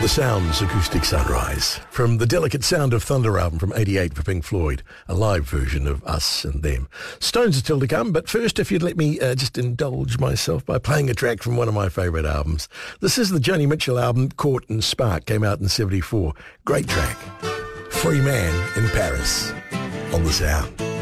The Sounds Acoustic Sunrise from the Delicate Sound of Thunder album from 88 for Pink Floyd, a live version of Us and Them. Stones are still to come, but first, if you'd let me just indulge myself by playing a track from one of my favourite albums. This is the Joni Mitchell album, Court and Spark, came out in 74. Great track. Free Man in Paris on The Sound.